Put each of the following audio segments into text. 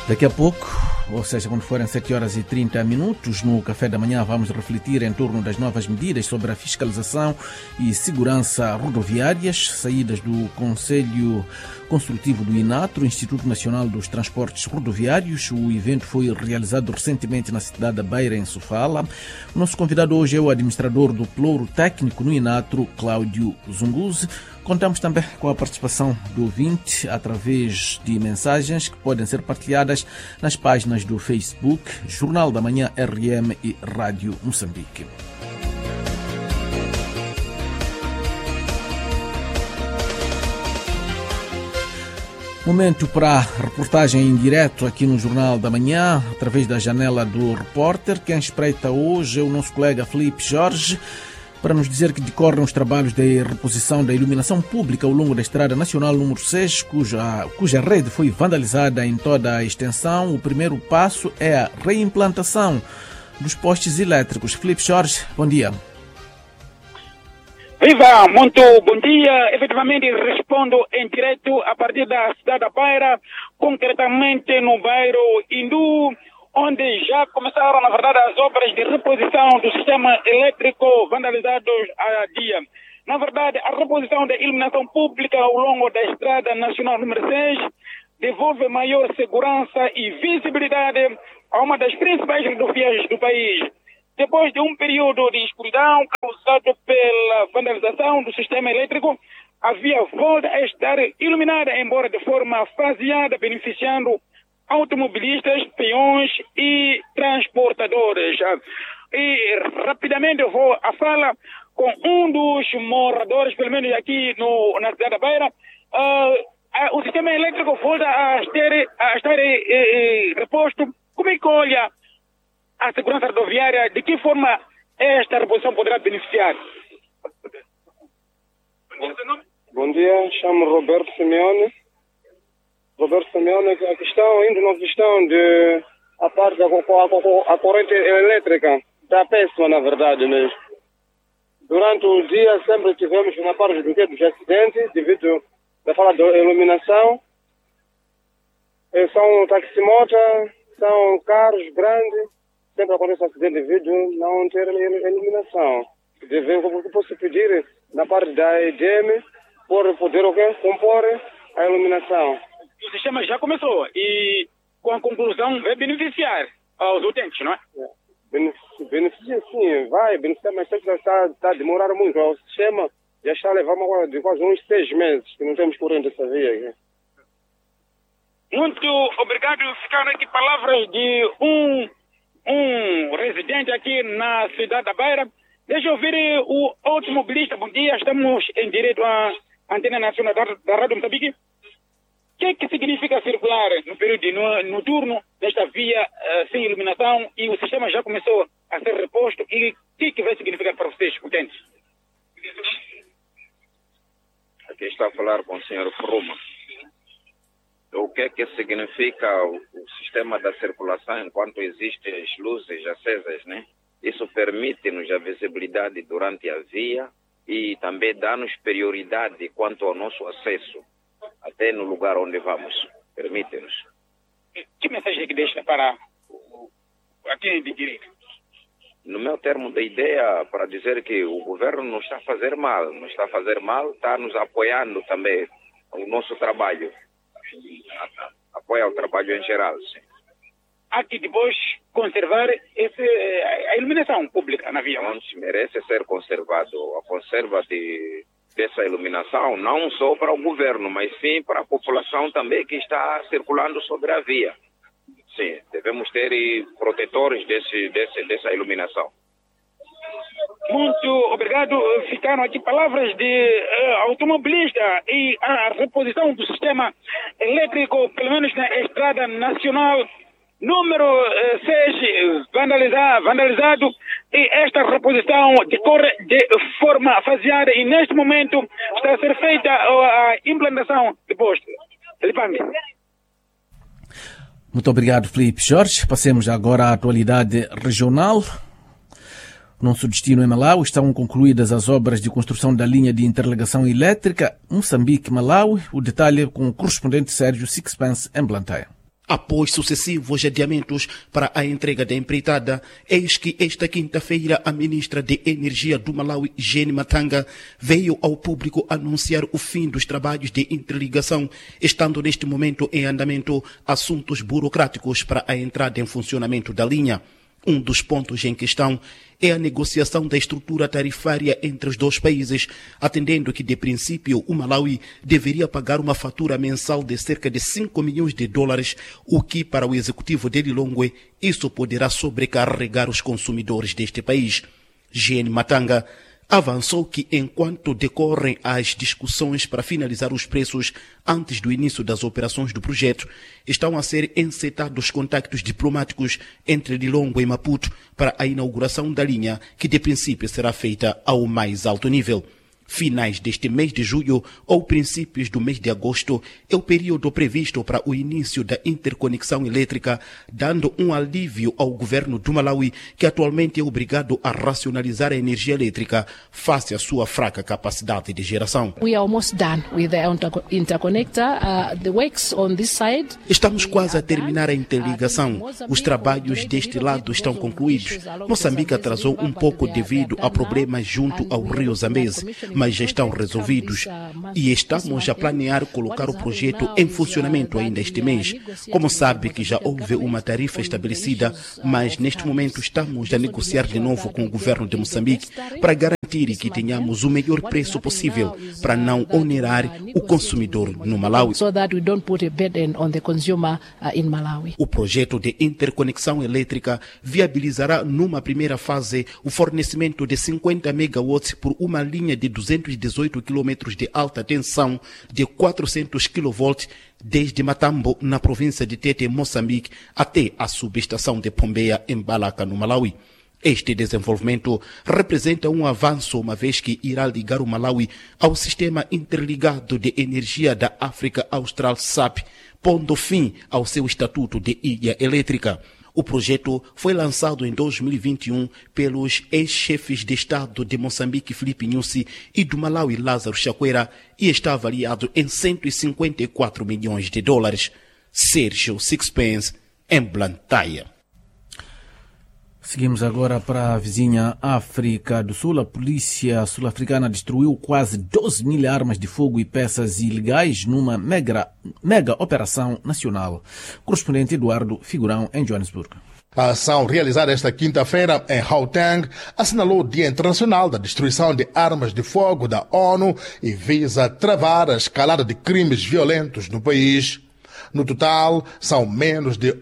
Daqui a pouco, ou seja, quando forem 7h30, no Café da Manhã vamos refletir em torno das novas medidas sobre a fiscalização e segurança rodoviárias, saídas do Conselho Consultivo do INATRO, Instituto Nacional dos Transportes Rodoviários. O evento foi realizado recentemente na cidade da Beira, em Sofala. O nosso convidado hoje é o administrador do Ploro Técnico no INATRO, Cláudio Zunguzi. Contamos também com a participação do ouvinte através de mensagens que podem ser partilhadas nas páginas do Facebook, Jornal da Manhã RM e Rádio Moçambique. Momento para a reportagem em direto aqui no Jornal da Manhã, através da janela do repórter. Quem espreita hoje é o nosso colega Filipe Jorge, para nos dizer que decorrem os trabalhos de reposição da iluminação pública ao longo da Estrada Nacional número 6, cuja rede foi vandalizada em toda a extensão. O primeiro passo é a reimplantação dos postes elétricos. Filipe Jorge, bom dia. Viva, muito bom dia. Efetivamente respondo em direto a partir da cidade da Beira, concretamente no bairro Hindu, onde já começaram, na verdade, as obras de reposição do sistema elétrico vandalizados há dia. Na verdade, a reposição da iluminação pública ao longo da Estrada Nacional número 6 devolve maior segurança e visibilidade a uma das principais rodovias do país. Depois de um período de escuridão causado pela vandalização do sistema elétrico, a via volta a estar iluminada, embora de forma faseada, beneficiando automobilistas, peões e transportadores. E rapidamente eu vou à fala com um dos moradores, pelo menos aqui na cidade da Beira. O sistema elétrico volta a estar reposto. Como é que olha a segurança rodoviária? De que forma esta reposição poderá beneficiar? Bom dia, chamo Roberto Simeone. A questão, ainda na questão de a parte a corrente elétrica está péssima, na verdade mesmo. Durante o dia sempre tivemos na parte dos acidentes, devido à falta da iluminação. São taximotas, são carros grandes, sempre acontece acidente devido a não ter iluminação. Eu posso pedir na parte da EDM por poder compor a iluminação. O sistema já começou e, com a conclusão, vai beneficiar aos utentes, não é? Beneficia sim, vai beneficiar, mas está a demorar muito. O sistema já está a levar agora de quase uns 6 meses que não temos corrente dessa via aqui. Muito obrigado. Ficaram aqui palavras de um residente aqui na cidade da Beira. Deixa eu ouvir o automobilista. Bom dia, estamos em direto à Antena Nacional da Rádio Moçambique. O que é que significa circular no período noturno desta via sem iluminação e o sistema já começou a ser reposto? E o que vai significar para vocês, utentes? Aqui está a falar com o Sr. Fruma. O que é que significa o sistema da circulação enquanto existem as luzes acesas, né? Isso permite-nos a visibilidade durante a via e também dá-nos prioridade quanto ao nosso acesso até no lugar onde vamos. Permite-nos. Que mensagem é que deixa para aqui de direito? No meu termo de ideia, para dizer que o governo não está a fazer mal, está nos apoiando também o nosso trabalho. Apoia o trabalho em geral, sim. Há que depois conservar a iluminação pública na via. Não merece ser conservado. A conserva dessa iluminação, não só para o governo, mas sim para a população também que está circulando sobre a via. Sim, devemos ter protetores dessa iluminação. Muito obrigado. Ficaram aqui palavras de automobilista e a reposição do sistema elétrico, pelo menos na Estrada Nacional número 6, vandalizado, e esta reposição decorre de forma faseada e neste momento está a ser feita a implantação de posto. Muito obrigado, Filipe Jorge. Passemos agora à atualidade regional. Nosso destino é Malawi. Estão concluídas as obras de construção da linha de interligação elétrica Moçambique-Malawi. O detalhe com o correspondente Sérgio Sixpence em Blantyre. Após sucessivos adiamentos para a entrega da empreitada, eis que esta quinta-feira a ministra de Energia do Malawi, Jeane Matanga, veio ao público anunciar o fim dos trabalhos de interligação, estando neste momento em andamento assuntos burocráticos para a entrada em funcionamento da linha. Um dos pontos em questão é a negociação da estrutura tarifária entre os dois países, atendendo que, de princípio, o Malawi deveria pagar uma fatura mensal de cerca de $5 milhões, o que, para o executivo de Lilongwe, isso poderá sobrecarregar os consumidores deste país. Jeane Matanga avançou que, enquanto decorrem as discussões para finalizar os preços antes do início das operações do projeto, estão a ser encetados contactos diplomáticos entre Lilongwe e Maputo para a inauguração da linha, que de princípio será feita ao mais alto nível. Finais deste mês de julho ou princípios do mês de agosto é o período previsto para o início da interconexão elétrica, dando um alívio ao governo do Malawi, que atualmente é obrigado a racionalizar a energia elétrica face à sua fraca capacidade de geração. We are almost done with the interconnector. The works on this side. Estamos quase a terminar a interligação. Os trabalhos deste lado estão concluídos. Moçambique atrasou um pouco devido a problemas junto ao rio Zambeze, mas já estão resolvidos e estamos a planear colocar o projeto em funcionamento ainda este mês. Como sabe que já houve uma tarifa estabelecida, mas neste momento estamos a negociar de novo com o governo de Moçambique para garantir que tenhamos o melhor preço possível para não onerar o consumidor no Malawi. O projeto de interconexão elétrica viabilizará numa primeira fase o fornecimento de 50 megawatts por uma linha de 218 km de alta tensão de 400 kV desde Matambo, na província de Tete, Moçambique, até a subestação de Pombeia, em Balaka, no Malawi. Este desenvolvimento representa um avanço, uma vez que irá ligar o Malawi ao sistema interligado de energia da África Austral SAP, pondo fim ao seu estatuto de ilha elétrica. O projeto foi lançado em 2021 pelos ex-chefes de Estado de Moçambique, Filipe Nyusi, e do Malawi, Lázaro Chakwera, e está avaliado em $154 milhões. Sérgio Sixpence, em Blantyre. Seguimos agora para a vizinha África do Sul. A polícia sul-africana destruiu quase 12.000 armas de fogo e peças ilegais numa mega operação nacional. Correspondente Eduardo Figurão, em Joanesburgo. A ação realizada esta quinta-feira em Gauteng assinalou o Dia Internacional da Destruição de Armas de Fogo da ONU e visa travar a escalada de crimes violentos no país. No total, são menos de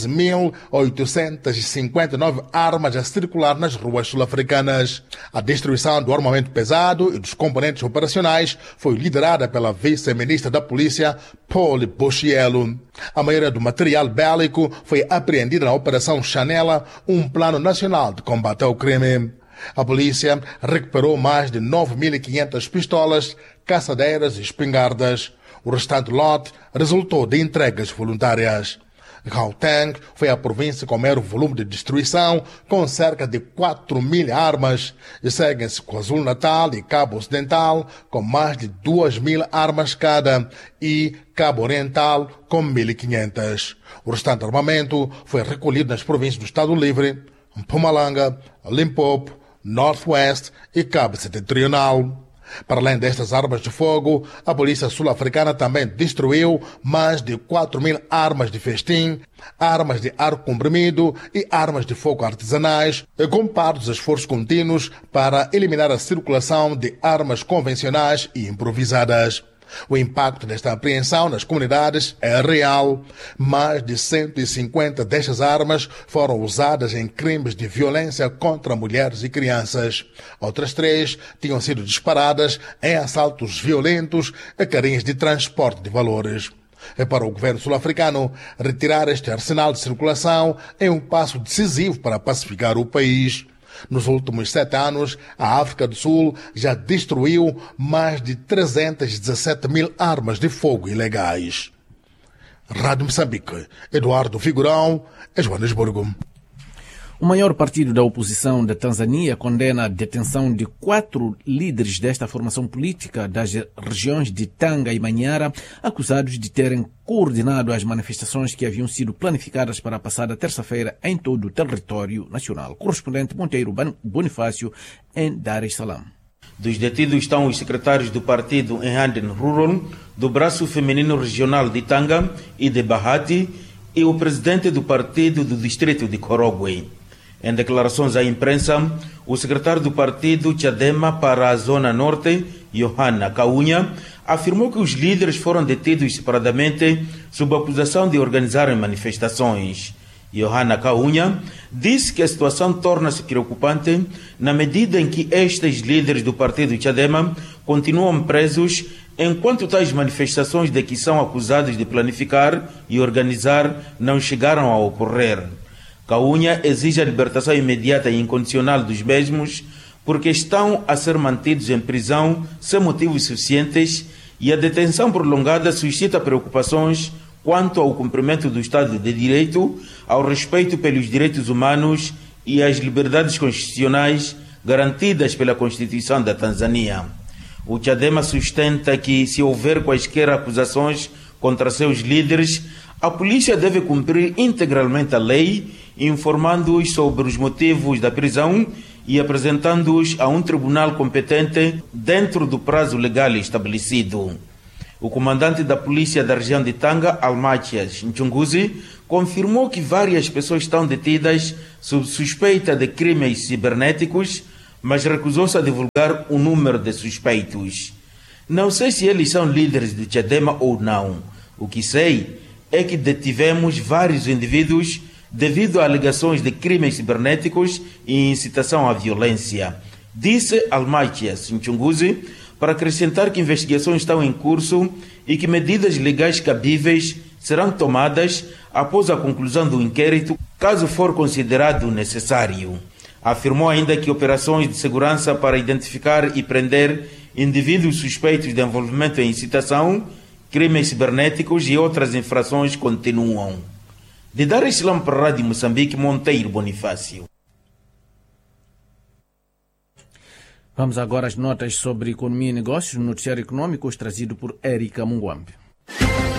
11.859 armas a circular nas ruas sul-africanas. A destruição do armamento pesado e dos componentes operacionais foi liderada pela vice-ministra da Polícia, Paul Boshielo. A maioria do material bélico foi apreendida na Operação Chanela, um plano nacional de combate ao crime. A polícia recuperou mais de 9.500 pistolas, caçadeiras e espingardas. O restante lote resultou de entregas voluntárias. Gauteng foi a província com maior volume de destruição, com cerca de 4.000 armas, e seguem-se KwaZulu-Natal e Cabo Ocidental, com mais de 2.000 armas cada, e Cabo Oriental, com 1.500. O restante armamento foi recolhido nas províncias do Estado Livre, Mpumalanga, Limpopo, Northwest e Cabo Setentrional. Para além destas armas de fogo, a polícia sul-africana também destruiu mais de 4.000 armas de festim, armas de ar comprimido e armas de fogo artesanais, com parte dos esforços contínuos para eliminar a circulação de armas convencionais e improvisadas. O impacto desta apreensão nas comunidades é real. Mais de 150 destas armas foram usadas em crimes de violência contra mulheres e crianças. Outras 3 tinham sido disparadas em assaltos violentos a carinhas de transporte de valores. Para o governo sul-africano, retirar este arsenal de circulação é um passo decisivo para pacificar o país. Nos últimos 7 anos, a África do Sul já destruiu mais de 317.000 armas de fogo ilegais. Rádio Moçambique, Eduardo Figurão, Joanesburgo. O maior partido da oposição da Tanzânia condena a detenção de 4 líderes desta formação política das regiões de Tanga e Manyara, acusados de terem coordenado as manifestações que haviam sido planificadas para a passada terça-feira em todo o território nacional. Correspondente Monteiro Bonifácio, em Dar es Salaam. Dos detidos estão os secretários do partido em Handen Rural, do braço feminino regional de Tanga e de Bahati, e o presidente do partido do distrito de Korogwe. Em declarações à imprensa, o secretário do partido Chadema para a Zona Norte, Yohana Kaunha, afirmou que os líderes foram detidos separadamente sob a acusação de organizarem manifestações. Yohana Kaunha disse que a situação torna-se preocupante na medida em que estes líderes do partido Chadema continuam presos enquanto tais manifestações de que são acusados de planificar e organizar não chegaram a ocorrer. Kaunha exige a libertação imediata e incondicional dos mesmos porque estão a ser mantidos em prisão sem motivos suficientes e a detenção prolongada suscita preocupações quanto ao cumprimento do Estado de Direito, ao respeito pelos direitos humanos e às liberdades constitucionais garantidas pela Constituição da Tanzânia. O Chadema sustenta que, se houver quaisquer acusações contra seus líderes, a polícia deve cumprir integralmente a lei, informando-os sobre os motivos da prisão e apresentando-os a um tribunal competente dentro do prazo legal estabelecido. O comandante da polícia da região de Tanga, Almatias Nchunguzi, confirmou que várias pessoas estão detidas sob suspeita de crimes cibernéticos, mas recusou-se a divulgar o número de suspeitos. Não sei se eles são líderes do Chadema ou não. O que sei é que detivemos vários indivíduos devido a alegações de crimes cibernéticos e incitação à violência, disse Almatias Nchunguzi, para acrescentar que investigações estão em curso e que medidas legais cabíveis serão tomadas após a conclusão do inquérito, caso for considerado necessário. Afirmou ainda que operações de segurança para identificar e prender indivíduos suspeitos de envolvimento em incitação, crimes cibernéticos e outras infrações continuam. De Dar es Salaam para a Rádio Moçambique, Monteiro Bonifácio. Vamos agora às notas sobre economia e negócios no noticiário econômico, trazido por Érica Mungwambe.